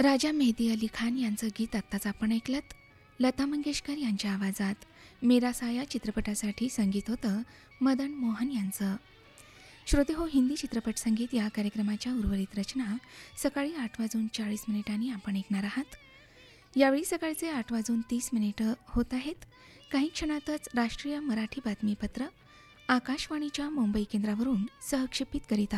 राजा मेहदी अली खान यांचं गीत आत्ताच आपण ऐकलत. लता मंगेशकर यांच्या आवाजात मेरा साया चित्रपटासाठी संगीत होतं मदन मोहन यांचं. श्रोते हो, हिंदी चित्रपट संगीत या कार्यक्रमाच्या उर्वरित रचना सकाळी 8:40 आपण ऐकणार आहात. यावेळी सकाळचे 8:30 होत आहेत. काही क्षणातच राष्ट्रीय मराठी बातमीपत्र आकाशवाणीच्या मुंबई केंद्रावरून सहक्षेपित करीत